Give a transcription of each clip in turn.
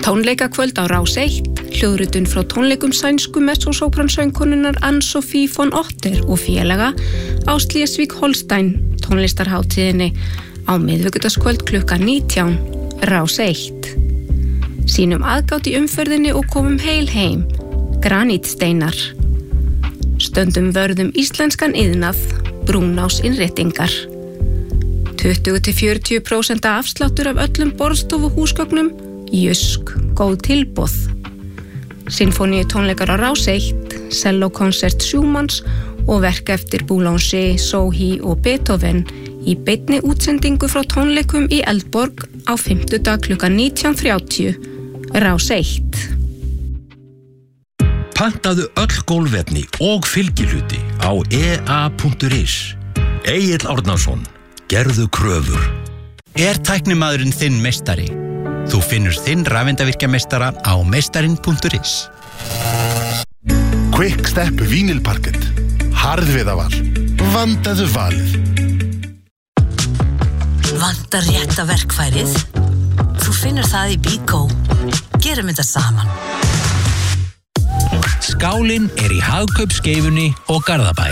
Tónleikakvöld á Rás 1, hljóðritun frá tónleikum sænsku mezzo-sópransöngkonunnar Anne-Sophie von Otter og félaga á Schleswig-Holstein tónlistarhátíðinni á miðvikudagskvöld klukkan 19, Rás 1. Sýnum aðgátt í umferðinni og komum heil heim, granítsteinar. Stöndum vörðum íslenskan iðnað, brúnás innréttingar. 20-40% afsláttur af öllum borðstofu húsgögnum, Jysk, góð tilboð. Sinfóníu tónleikar á Rás 1, sellókonsert Schumanns og verk eftir Boulanger, Sohi og Beethoven í beinni útsendingu frá tónleikum í Eldborg á fimmtudag klukkan 19:30, Rás 1. Pantaðu öll gólfefni og fylgihluti á ea.is. Egill Árnason, gerðu kröfur. Tæknimaðurinn þinn meistari? Þú finnur þinn rafeindavirkjameistara á meistarin.is. Quick Step vínilparkett. Harðviðaval. Vandaðu valið. Vantar rétta verkfærið? Þú finnur það í Bíkó. Gerum þetta saman. Skálinn í Hagkaupskeifunni og Garðabæ.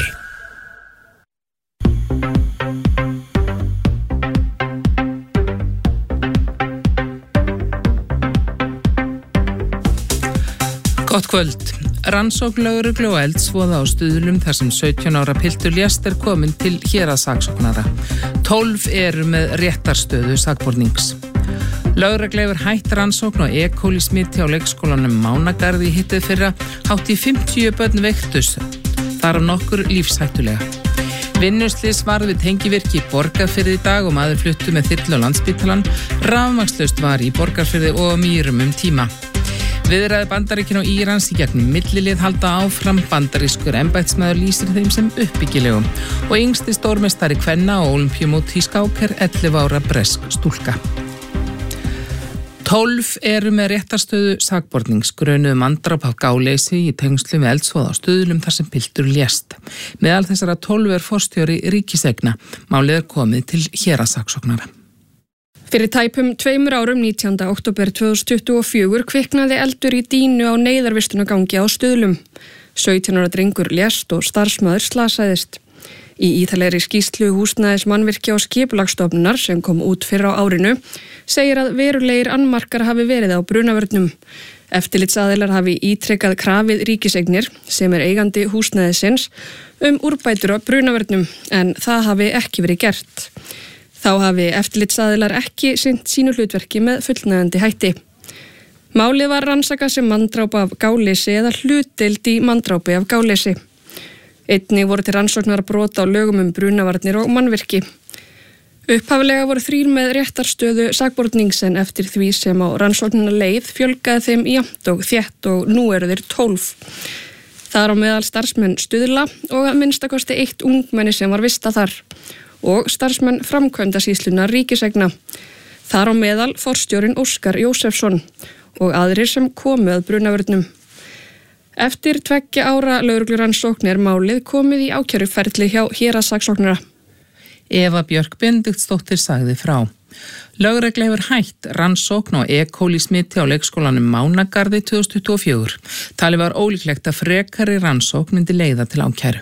Gott kvöld. Rannsókn lögreglu og eldsvoða á Stuðlum þar sem 17 ára piltur lést komin til héraðssaksóknara. 12 eru með réttarstöðu sakbornings. Lögregla hefur hætt rannsókn og E-coli smiti á leikskólanum Mánagarði í hitið fyrra. Hátt í 50 börn veiktust, þar af nokkur lífshættulega. Vinnuslys varð við tengivirki í Borgarfirði í dag og maður fluttu með þyrlu á Landspítalann. Rafmagnslaust var í Borgarfirði og Mýrum tíma. Viðræði Bandaríkin og Írans í gegnum millilið halda áfram. Bandarískur embættismaður lýsir þeim sem uppbyggilegum og yngsti stórmeistari kvenna á Ólympíumóti í skák 11 ára bresk stúlka. 12 eru með réttarstöðu sakbornings grunuð manndráp af gáleysi í tengslum við eldsvoða á Stuðlum þar sem piltur lést. Meðal þessara 12 forstjóri ríkiseigna. Málið komið til héraðssaksóknara. Fyrir tæpum 2 árum 19. október 2024 kviknaði eldur í dýnu á neyðarvistunargangi á Stuðlum. 17 ára drengur lést og starfsmaður slasaðist. Í ítalegri skýrslu húsnæðismannvirkja og skipulagsstofnunar sem kom út fyrr á árinu segir að verulegir annmarkar hafi verið á brunavörnum. Eftirlitsaðilar hafi ítrekað krafið ríkiseignir sem eigandi húsnæðisins úrbætur á brunavörnum en það hafi ekki verið gert. Þá hafi eftirlitsaðilar ekki sinnt sínu hlutverki með fullnægjandi hætti. Málið var rannsakað sem manndráp af gáleysi eða hlutdeild í manndrápi af gáleysi. Einnig voru til rannsóknar brot á lögum brunavarnir og mannvirki. Upphaflega voru 3 með réttarstöðu sakbornings en eftir því sem á rannsóknina leið fjölgaði þeim jafnt og þétt og nú eru þeir 12. Þar á meðal starfsmenn Stuðla og að minnstakosti 1 ungmenni sem var vistað þar og starfsmenn framkvæmdasýslunnar ríkiseigna. Þar á meðal forstjórinn Óskar Jósefsson og aðrir sem komu að brunavörnum. Eftir 2 ára lögreglurannsókn málið komið í ákæruferli hjá héraðssaksóknara. Eva Björk Benediktsdóttir sagði frá. Lögregla hefur hætt rannsókn og E-coli smiti á leikskólanum Mánagarði 2024. Talið var ólíklegt að frekari rannsókn myndi leiða til ákæru.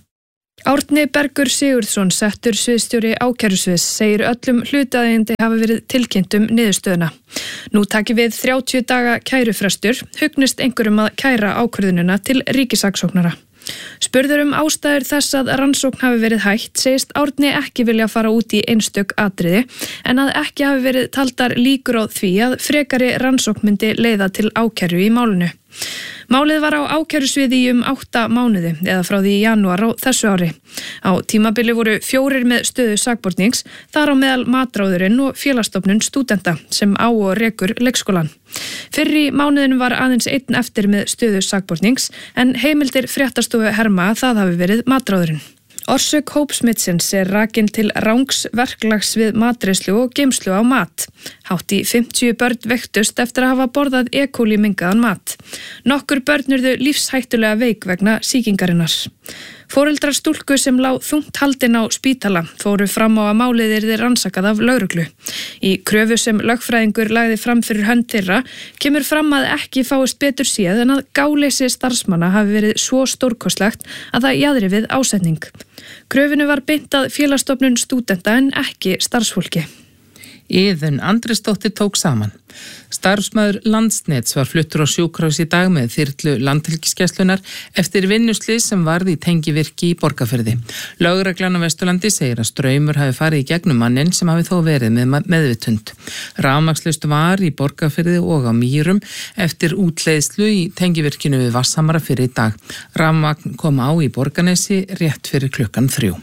Árni Bergur Sigurðsson, settur sviðsstjóri ákærusviðs, segir öllum hlutaðeigandi hafi verið tilkynnt niðurstöðuna. Nú taki við 30 daga kærufrestur, hugnist einhverjum að kæra ákvörðunina til ríkissaksóknara. Spurður ástæður þess að rannsókn hafi verið hætt, segist Árni ekki vilja fara út í einstök atriði, en að ekki hafi verið taldar líkur á því að frekari rannsókn myndi leiða til ákæru í málinu. Málið var á ákærusviði í 8 mánuði eða frá því í janúar á þessu ári. Á tímabili voru 4 með stöðu sakbornings, þar á meðal matráðurinn og félagsstofnun stúdenta sem á og rekur leikskólan. Fyrr í mánuðinu var aðeins 1 eftir með stöðu sakbornings en heimildir fréttastofu herma að það hafi verið matráðurinn. Orsök hópsmitsins rakin til rangs verklags við matreiðslu og geymslu á mat. Hátt í 50 börn veiktust eftir að hafa borðað E-coli mengaðan mat. Nokkur börn urðu lífshættulega veik vegna sýkingarinnar. Foreldrar stúlku sem lá þungt haldin á spítala fóru fram á að málið yrði rannsakað af lögreglu. Í kröfu sem lögfræðingur lagði fram fyrir hönd þeirra kemur fram að ekki fáist betur séð en að gáleysi starfsmanna hafi verið svo stórkostlegt að það jaðri við ásetning. Kröfinu var beint að Félagsstofnun stúdenta en ekki starfsfólki. Iðunn Andrisdóttir tók saman. Starfsmaður Landsnets var fluttur á sjúkrahús í dag með þyrlu Landhelgisgæslunnar eftir vinnuslys sem varð í tengivirki í Borgarfirði. Lögreglan á Vesturlandi segir að straumur hafi farið í gegnum manninn sem hafi þó verið með meðvitund. Rafmagnslaust var í Borgarfirði og á Mýrum eftir útleiðslu í tengivirkinu við Vatnshamra fyrir í dag. Rafmagn kom á í Borgarnesi rétt fyrir 3:00.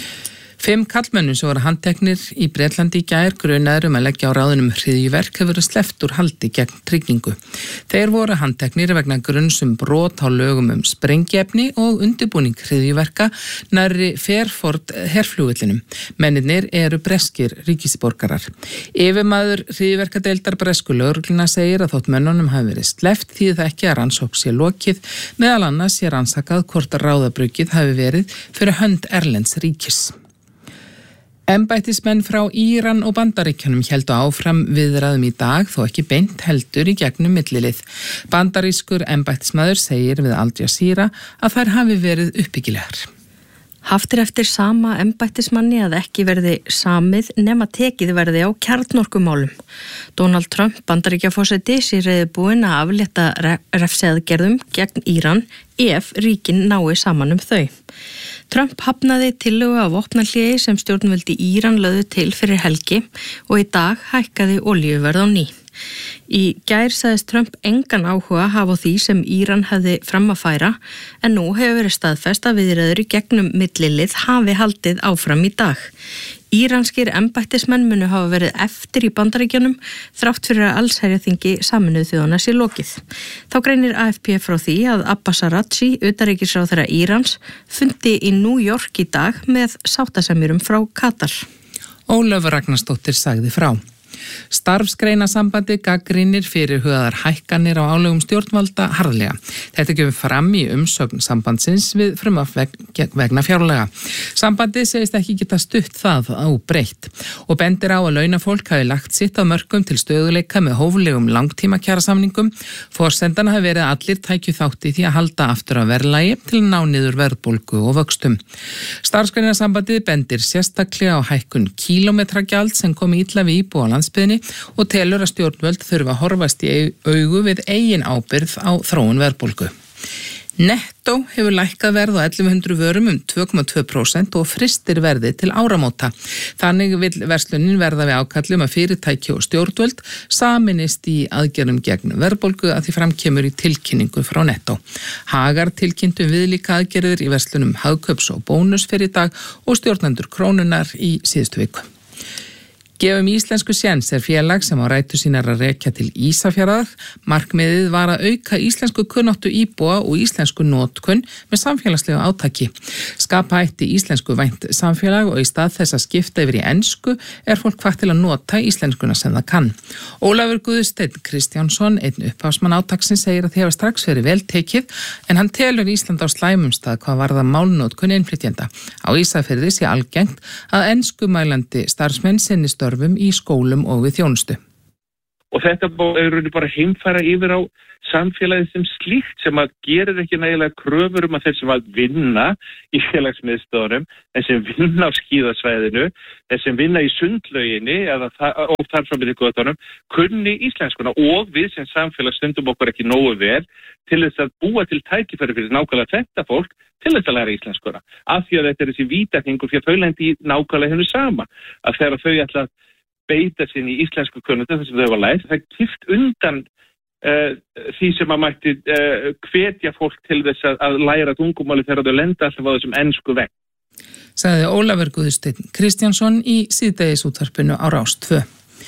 5 karlmönnum sem voru handteknir í Bretlandi í gær grunaðir að leggja á ráðunum hryðjuverk hefur verið sleppt úr haldi gegn tryggingu. Þeir voru handteknir vegna gruns brot á lögum sprengiefni og undirbúning hryðjuverka nærri Fairford herflugvellinum. Mennirnir eru breskir ríkisborgarar. Yfirmaður hryðjuverkadeildar bresku lögreglunnar segir að þótt mönnunum hafi verið sleppt því það ekki að rannsókn sé lokið, meðal annars sé rannsakað hvort ráðabrugið hafi verið fyrir hönd erlends ríkis. Embættismenn frá Íran og Bandaríkjunum héldu áfram viðræðum í dag þó ekki beint heldur í gegnum millilið. Bandarískur embættismaður segir við Al Jazeera að þær hafi verið uppbyggilegar. Haft eftir sama embættismanni að ekki verði samið nema tekið verði á kjarnorkumálum. Donald Trump, Bandaríkjaforseti, sé reiðubúinn að aflétta refsiaðgerðum gegn Íran ef ríkin nái saman þau. Trump hafnaði tillögu af vopnahléi sem stjórnvöld í Íran lögðu til fyrir helgi og í dag hækkaði olíuverð á ný. Í gær sagðist Trump engan áhuga hafa á því sem Íran hefði fram að færa en nú hefur verið staðfest að viðræður í gegnum millilið hafi haldið áfram í dag. Íranskir embættismenn munu hafa verið eftir í Bandaríkjunum þrátt fyrir að allsherjarþingi Sameinuðu þjóðanna sé lokið. Þá greinir AFP frá því að Abbas Araghchi, utanríkisráðherra Írans, fundi í New York í dag með sáttasemjurum frá Katar. Ólöf Ragnarsdóttir sagði frá. Starfsgreinasambandi gagnrýnir fyrirhugaðar hækkanir á álögum stjórnvalda harðlega. Þetta kemur fram í umsögn sambandsins við frumvarp vegna fjárlaga. Sambandið segist ekki geta stutt það óbreytt og bendir á að launafólk hafi lagt sitt á mörkum til stöðuleika með hóflegum langtímakjarasamningum. Forsendana hafi verið að allir tækju þátt í því að halda aftur af verðlagi til að ná niður verðbólgu og vöxtum. Starfsgreinasambandið bendir sérstaklega á hækkun kílómetragjalds sem kom illa við íbúa á landsbyggðinni og telur að stjórnvöld þurfa að horfast í augu við eigin ábyrgð á þróun verðbólgu. Netto hefur lækkað verð á 1100 vörum 2,2% og fristir verði til áramóta. Þannig vill verslunin verða við ákallum að fyrirtæki og stjórnvöld sameinist í aðgerðum gegn verðbólgu að því framkemur í tilkynningu frá Netto. Hagar tilkynntu viðlíka aðgerðir í verslunum Hagkaups og Bónus fyrir í dag og stjórnendur Krónunar í síðustu viku. Gefum íslensku séns félag sem á rætur sínar að rekja til Ísafjarðar. Markmiðið var að auka íslensku kunnáttu íbúa og íslensku notkun með samfélagslega átaki. Skapa ætti íslensku vænt samfélag og í stað þess að skipta yfir í ensku fólk hvatt til að nota íslenskuna sem það kann. Ólafur Guðsteinn Kristjánsson, einn upphafsmann átaksins, segir að þeir hafa strax verið vel tekið en hann telur Ísland á slæmum stað hvað varðar málnotkun innflytjenda. Á Ísafirði sé algengt að enskumælandi starfsmenn sinni í skólum og við þjónustu. Og þetta bara heimfæra yfir á samfélagið sem slíkt sem að gerir ekki nægilega kröfur að þeir sem að vinna í félagsmiðstöðunum, þeir sem vinna á skíðasvæðinu, þeir sem vinna í sundlauginni og þar fram í götunum, kunni íslenskuna og við sem samfélag stundum okkur ekki nógu vel til þess að búa til tækifæri fyrir nákvæmlega þetta fólk til þess að læra íslenskuna. Af því að þetta þessi vítakningur fyrir þau lendi nákvæmlega hennu sama. Að þegar þau ætla að beita sinni í íslensku kunnáttu þar sem þau var lært, það kipt undan því sem að mætti hvetja fólk til þess að læra tungumáli þegar þau lenda alltaf á þessum ensku vegg. Sagði Ólafur Guðsteinn Kristjánsson í síðdegisútvarpinu á Rás 2.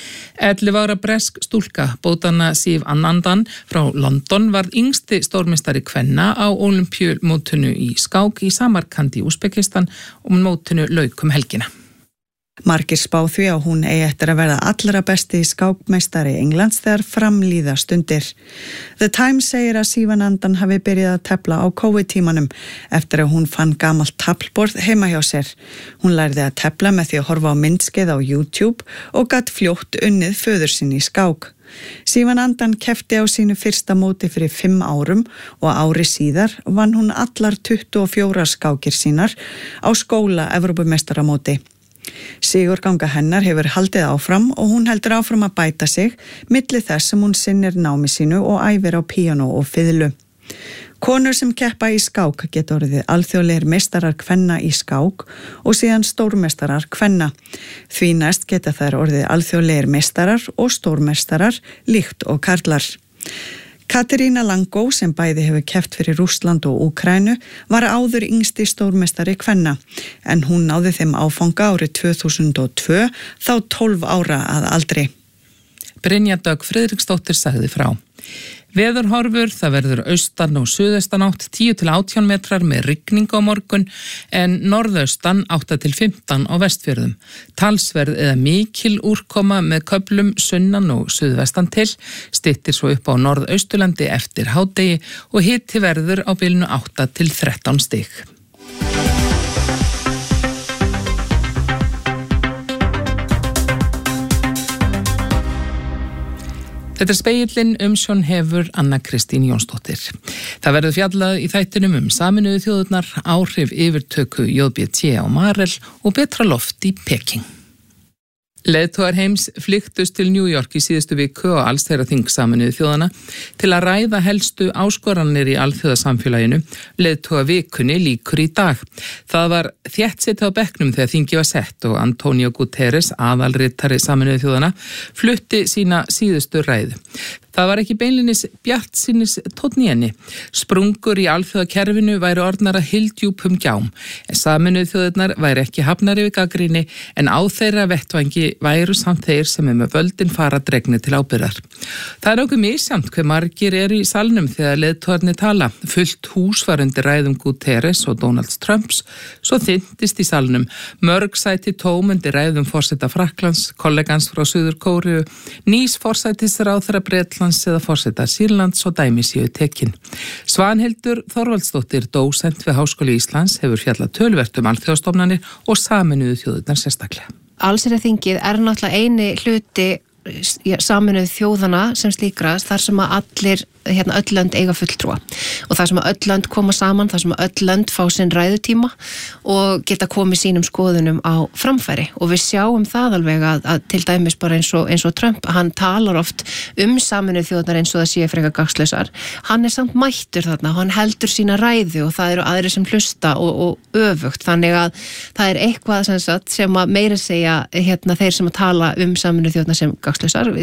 11 ára bresk stúlka Bótana Sif Anandan frá London varð yngsti stórmeistari kvenna á Ólympíumótinu í skák í Samarkand í Úsbekistan og mótinu lauk helgina. Margir spá því að hún eigi eftir að verða allra besti skákmeistari Englands þegar framlíða stundir. The Times segir að Sivanandan hafi byrjað að tefla á COVID-tímanum eftir að hún fann gamalt taflborð heima hjá sér. Hún lærði að tefla með því að horfa á myndskeið á YouTube og gat fljótt unnið föður sinn í skák. Sivanandan keppti á sínu fyrsta móti fyrir 5 árum og ári síðar vann hún allar 24 skákir sínar á skóla Evrópumeistaramóti. Sigurganga hennar hefur haldið áfram og hún heldur áfram að bæta sig milli þess sem hún sinnir námi sínu og æfir á píanó og fiðlu. Konur sem keppa í skák geta orðið alþjóðlegir meistarar kvenna í skák og síðan stórmeistarar kvenna. Því næst geta þær orðið alþjóðlegir meistarar og stórmeistarar líkt og karlar. Katerína Langó sem bæði hefur keppt fyrir Rússland og Úkraínu var áður yngsti stórmeistari kvenna en hún náði þeim áfanga árið 2002 þá 12 ára að aldri. Brynja Dögg Friðriksdóttir sagði frá. Veðurhorfur, það verður austan og suðaustan átt 10-18 metrar með rigning á morgun en norðaustan 8-15 á vestfjörðum. Talsverð eða mikil úrkoma með köflum sunnan og suðvestan til, styttir svo upp á norðausturlandi eftir hádegi og hiti verður á bilinu 8-13 stig. Þetta er Spegillinn, umsjón hefur Anna Kristín Jónsdóttir. Það verður fjallað í þættinum Sameinuðu þjóðirnar, áhrif yfirtöku JBT á Marel og betra loft í Peking. Leiðtogar heims flyktust til New York í síðustu viku og allsherjarþing Sameinuðu þjóðanna til að ræða helstu áskoranir í alþjóðasamfélaginu. Leiðtoga vikunni líkur í dag. Það var þéttsetið á bekknum þegar þingi var sett og Antonio Guterres, aðalritari Sameinuðu þjóðanna, flutti sína síðustu ræðu. Það var ekki beinlinis bjartsýnis tónn í henni. Sprungur í alþjóðakerfinu væri orðnar að hyldjúpum gjám. En Sameinuðu þjóðirnar væri ekki hafnar yfir gagnrýni en á þeirra vettvangi væru samt þeir sem með völdin fara dregni til ábyrgðar. Það er nokkuð misjamt hve margir eru í salnum þegar leiðtogarnir tala. Fullt hús var undir ræðum Guterres og Donald Trumps, svo þyntist í salnum. Mörg sæti tóm undir ræðum forseta Frakklands, kollegans frá Suður Kóreu, nýs forsætisráðherra Bretlands eða forseta Sýrlands og dæmi séu tekin. Svanhildur Þorvaldsdóttir, dósent við Háskóli Íslands, hefur fjallað töluvert alþjóðastofnanir og Sameinuðu þjóðirnar sérstaklega. Allsherjarþingið er náttúrulega eini hluti Sameinuðu þjóðana sem slíkrast þar sem að allir öll lönd eiga fulltrúa og þar sem að öll lönd koma saman, þar sem að öll lönd fá sinn ræðutíma og geta komið sínum skoðunum á framfæri og við sjáum það alveg að til dæmis bara eins og Trump, hann talar oft Sameinuðu þjóðirnar eins og það sé frekar gagnslausar. Hann er samt mættur þarna, hann heldur sína ræðu og það eru aðrir sem hlusta og öfugt, þannig að það er eitthvað sem að meira segja þeir sem að tala Sameinuðu þjóðirnar sem gagnslausar,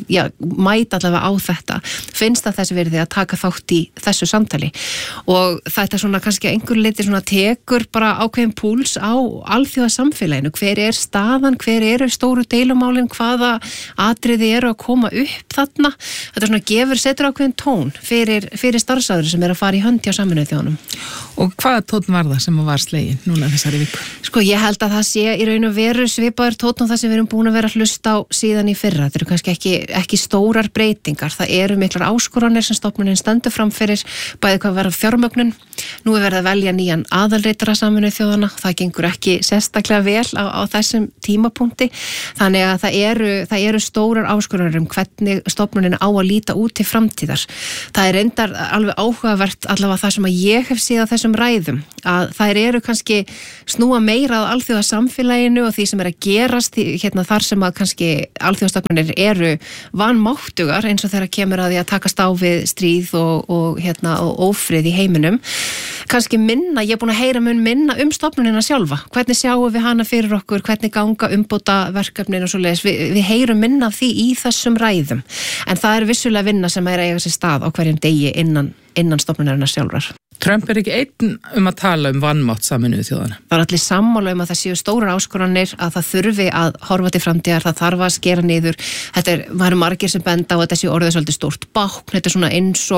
mæta allavega á þetta, finnst að þessi verið að taka þátt í þessu samtali og þetta svona kannski að einhver leiti svona tekur bara ákveðin púls á alþjóðasamfélaginu, hver er staðan, hver eru stóru deilumálin, hvaða atriði eru að koma upp þarna, þetta svona setur ákveðin tón fyrir starfsáður sem er að fara í hönd hjá Sameinuðu þjóðunum. Og hvaða tónn var það sem var slegin núna þessari viku? Sko ég held að það sé í raun og veru svipaður tónn og það sem við erum búin að vera að hlusta á síðan í fyrra, þetta eru kannski ekki stórar breytingar, það eru miklar áskoranir sem stofnunin stendur fram fyrir, bæði hvað verður fjármögnun. Nú er verið að velja nýjan aðalritara Sameinuðu þjóðanna, það gengur ekki sérstaklega vel á þessum tímapunkti, þannig að það eru stórar áskoranir hvernig stofnunin á að líta út til framtíðar. Það er reyndar alveg áhugavert allavega það sem að ég hef séð á þessum ræðum, að þær eru kannski snúa meira að alþjóðasamfélaginu og því sem er að gerast þar sem að kannski alþjóðastofnunir eru vanmáttugar eins og þegar kemur að því að takast á við stríð og ófrið í heiminum. Kannski minna, ég er búin að heyra minna stofnunina sjálfa. Hvernig sjáum við hana fyrir okkur, hvernig ganga umbóta verkefnin og svoleiðis. Við heyrum minna af því í þessum ræðum. En það er vissulega vinna sem er að eiga sér stað á hverjum degi innan stofnunina sjálfar. Trump ekki einn að tala vanmátt Sameinuðu þjóðanna. Það allir sammála að það séu stórar áskoranir, að það þurfi að horfa til framtíðar, það þarf að skera niður. Þetta maður margir sem benda á að þetta sé orðið svolítið stórt bákn, þetta svona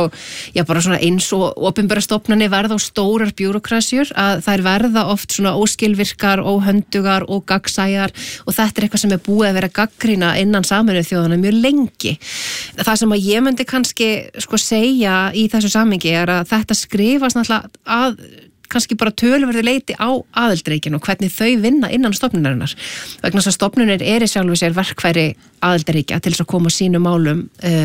eins og opinbera stofnanir verða á stórar bjúrokrasjur, að þær verða oft svona óskilvirkar, óhöndugar og gagnsæjar, og þetta eitthvað sem búið að vera gagnrýna innan Sameinuðu þjóðanna mjög lengi. Það sem að ég myndi kannski segja í þessu samhengi að þetta skrifast náttúrulega að kannski bara töluverðu leiti á aðildarríkin og hvernig þau vinna innan stofnunarinnar. Vegna þess að stofnunir í sjálfu sér verkfæri aðildarríkja til þess að koma sínum málum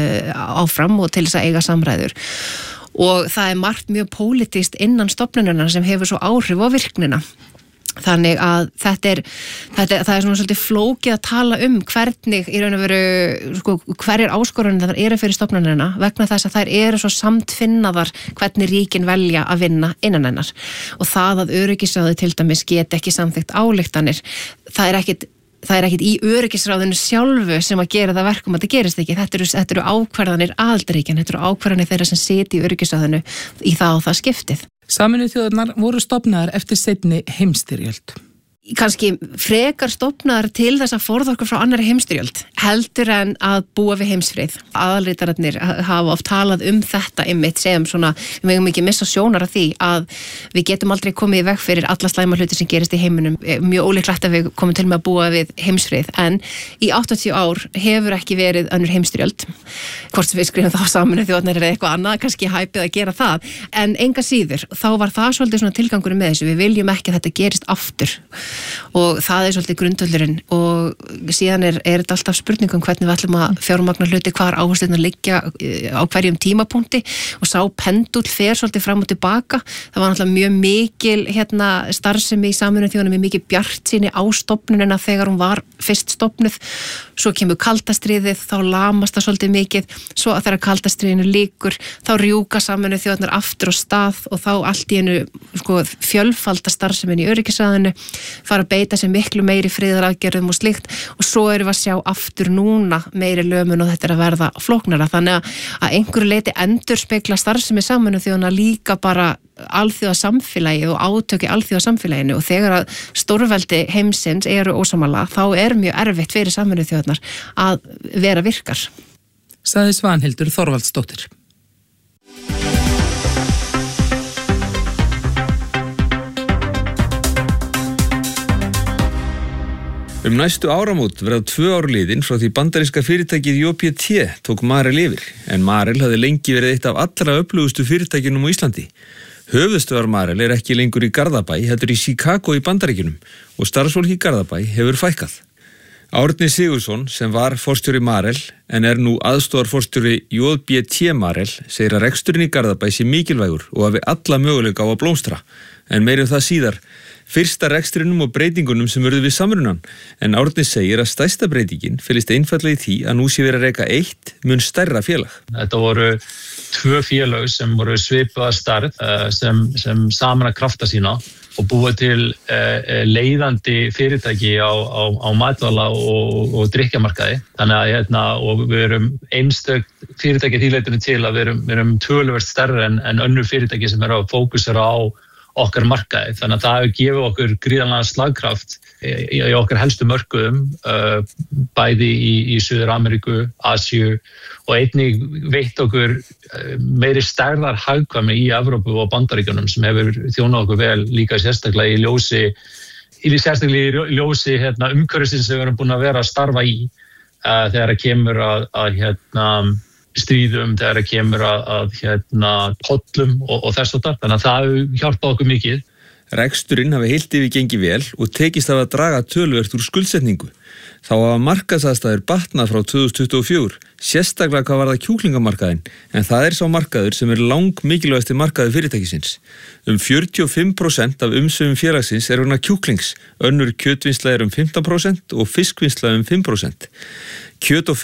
áfram og til þess að eiga samræður. Og það margt mjög pólitískt innan stofnunarinnar sem hefur svo áhrif á virknina. Þannig að það er svona svolítið flókið að tala hvernig í raun og veru hverjar áskoranir það eru fyrir stofnunina vegna þess að þær eru svo samtfinnaðar hvernig ríkin velja að vinna innan hennar og það að öryggisráðið til dæmis get ekki samþykkt ályktanir, það er ekkit í öryggisráðinu sjálfu sem að gera það verkum að það gerist ekki. Þetta eru ákvarðanir aðildarríkja, þetta eru ákvarðanir þeirra sem sitja í öryggisráðinu í það og það skiptið. Sameinuðu þjóðirnar voru stofnaðar eftir seinni heimsstyrjöld. Kannski frekar stofnaðar til þess að forða okkur frá annarri heimsstyrjöld heldur en að búa við heimsfrið. Aðalritararnir hafa oft talað þetta einmitt sem svona, við megum ekki missa sjónar af því að við getum aldrei komið í veg fyrir alla slæma hluti sem gerist í heiminum. Mjög ólíklegt að við komum til með að búa við heimsfrið, en í 80 ár hefur ekki verið önnur heimsstyrjöld. Hvort sem við skrifum þá Sameinuðu þjóðirnar eða eitthvað annað, kannski hæpið að gera það, en enga síður, þá var það svolítið svona tilgangurinn með þessu. Við viljum ekki að þetta gerist aftur. Og það er svolítið grundvöllurinn og síðan er þetta alltaf spurningum hvernig við ætlum að fjármagna hluti, hvar áherslurnar liggja á hverjum tímapunkti og sá pendull fer svolítið fram og tilbaka. Það var náttúrulega mjög mikil starfsemi í Sameinuðu þjóðunum, mjög mikil bjartsýni á stofnunina þegar hún var fyrst stofnuð, svo kemur kaldastríðið, þá lamast það svolítið mikið, svo að þegar kaldastríðinu lýkur þá rjúka Sameinuðu þjóðurnar aftur á stað og þá allt í einu fjölfalda starfsemin í öryggisráðinu, fara að beita sér miklu meiri friðaraðgerðum og slíkt og svo erum við að sjá aftur núna meiri lömun og þetta er að verða flóknara. Þannig að einhverju leiti endurspegla starfsemi Sameinuðu þjóðanna líka bara alþjóðasamfélagi og átöki alþjóðasamfélaginu og þegar að stórveldi heimsins eru ósammála þá er mjög erfitt fyrir Sameinuðu þjóðirnar að vera virkar. Sagði Svanhildur Þorvaldsdóttir. Næstu áramót verða 2 ár liðin frá því bandaríska fyrirtækið JPT tók Marel yfir, en Marel hafði lengi verið eitt af allra öflugustu fyrirtækjunum á Íslandi. Höfuðstöðvar Marel ekki lengur í Garðabæ, heldur í Chicago í Bandaríkjunum og starfsfólk í Garðabæ hefur fækkað. Árni Sigurðsson, sem var forstjóri Marel en er nú aðstoðarforstjóri JPT Marel, segir að reksturinn í Garðabæ sé mikilvægur og hafi alla möguleika á að blómstra, en meir það síðar. Fyrsta rekstrinum og breytingunum sem urðu við samrunan, en Árni segir að stærsta breytingin felist einfaldlega í því að nú sé verið að reka eitt mun stærra félag. Þetta voru 2 félag sem voru svipaða stærð sem saman að krafta sína og búa til leiðandi fyrirtæki á matvæla og drykkjamarkaði. Þannig að og við erum einstök fyrirtæki því leitinu til að við erum töluvert stærri en önnur fyrirtæki sem eru að fókusera á okkar markaði. Þannig að það hefur gefið okkur gríðarlega slagkraft í okkar helstu mörkuðum, bæði í Suður-Ameríku, Asíu og einnig veitt okkur meiri stærðar hagkvæmni í Evrópu og Bandaríkjunum sem hefur þjónað okkur vel líka sérstaklega í ljósi umhverfisins sem við erum búin að vera að starfa í þegar það kemur að stríðum, þegar það kemur að tollum og þess og það. Þannig að það hjálpa okkur mikið. Reksturinn hafi heilt yfir gengið vel og tekist að draga töluvert úr skuldsetningu. Þá hafa markaðsaðstæður batnað frá 2024, sérstaklega hvað varðar kjúklingamarkaðinn, en það er sá markaður sem er langmikilvægasti markaður fyrirtækisins. 45% af umsvifum félagsins er vegna kjúklings, önnur kjötvinnsla er 15% og fiskvinnsla 5%. Kjöt og